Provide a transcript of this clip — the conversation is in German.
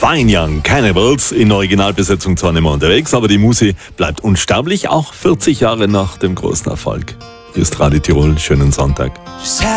Fine Young Cannibals in Originalbesetzung zwar nicht mehr unterwegs, aber die Musi bleibt unsterblich, auch 40 Jahre nach dem großen Erfolg. Hier ist Radio Tirol, schönen Sonntag.